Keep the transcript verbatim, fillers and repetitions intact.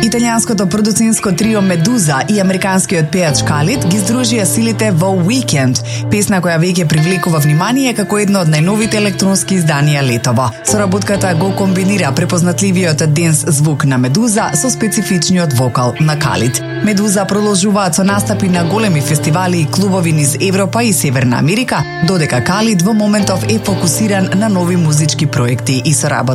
Италијанското продуцентско трио Медуза и американскиот пејач Калид ги здружија силите во Weekend, песна која веќе привлекува внимание како едно од најновите електронски изданија летово. Соработката го комбинира препознатливиот денс звук на Медуза со специфичниот вокал на Калид. Медуза продолжуваат со настапи на големи фестивали и клубови низ Европа и Северна Америка, додека Калид во моментов е фокусиран на нови музички проекти и соработка